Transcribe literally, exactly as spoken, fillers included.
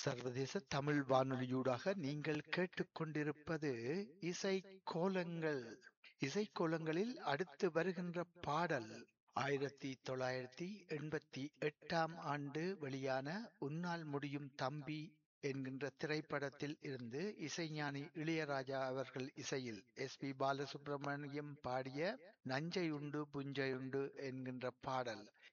சர்வதேச தமிழ் வானொலியூடாக நீங்கள் கேட்டுக்கொண்டிருப்பது இசை கோலங்கள். இசை கோலங்களில் அடுத்து வருகின்ற பாடல் ஆயிரத்தி தொள்ளாயிரத்தி எண்பத்தி எட்டாம் ஆண்டு வெளியான உன்னால் முடியும் தம்பி என்கின்ற திரைப்படத்தில் இருந்து இசைஞானி இளையராஜா அவர்கள் இசையில் எஸ் பி பாலசுப்ரமணியம் பாடிய நஞ்சை உண்டு புஞ்சை உண்டு என்கின்ற பாடல்.